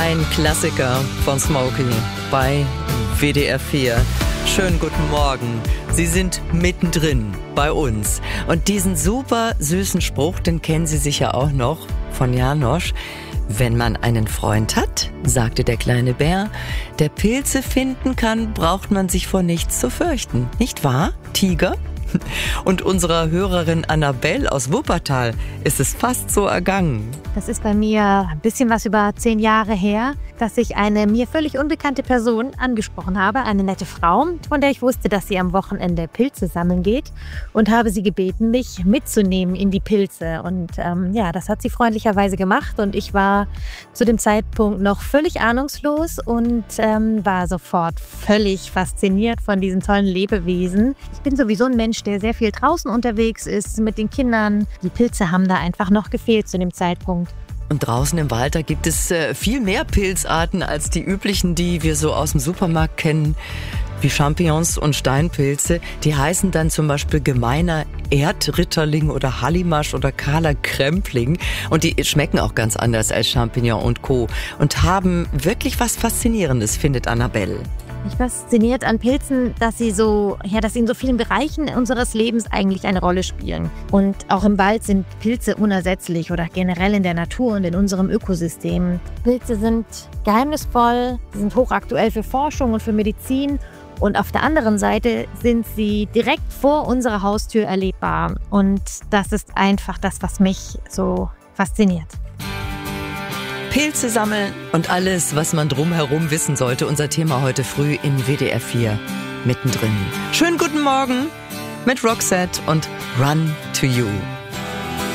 Ein Klassiker von Smokey bei WDR 4. Schönen guten Morgen. Sie sind mittendrin bei uns. Und diesen super süßen Spruch, den kennen Sie sicher auch noch von Janosch. Wenn man einen Freund hat, sagte der kleine Bär, der Pilze finden kann, braucht man sich vor nichts zu fürchten. Nicht wahr, Tiger? Und unserer Hörerin Annabelle aus Wuppertal ist es fast so ergangen. Das ist bei mir ein bisschen was über 10 Jahre her, dass ich eine mir völlig unbekannte Person angesprochen habe, eine nette Frau, von der ich wusste, dass sie am Wochenende Pilze sammeln geht, und habe sie gebeten, mich mitzunehmen in die Pilze. Und das hat sie freundlicherweise gemacht, und ich war zu dem Zeitpunkt noch völlig ahnungslos und war sofort völlig fasziniert von diesen tollen Lebewesen. Ich bin sowieso ein Mensch, der sehr viel draußen unterwegs ist mit den Kindern. Die Pilze haben da einfach noch gefehlt zu dem Zeitpunkt. Und draußen im Wald, da gibt es viel mehr Pilzarten als die üblichen, die wir so aus dem Supermarkt kennen, wie Champignons und Steinpilze. Die heißen dann zum Beispiel gemeiner Erdritterling oder Hallimasch oder kahler Krempling. Und die schmecken auch ganz anders als Champignon und Co. Und haben wirklich was Faszinierendes, findet Annabelle. Mich fasziniert an Pilzen, dass sie in so vielen Bereichen unseres Lebens eigentlich eine Rolle spielen. Und auch im Wald sind Pilze unersetzlich oder generell in der Natur und in unserem Ökosystem. Pilze sind geheimnisvoll, sie sind hochaktuell für Forschung und für Medizin. Und auf der anderen Seite sind sie direkt vor unserer Haustür erlebbar. Und das ist einfach das, was mich so fasziniert. Pilze sammeln und alles, was man drumherum wissen sollte. Unser Thema heute früh in WDR 4 mittendrin. Schönen guten Morgen mit Roxette und Run to You.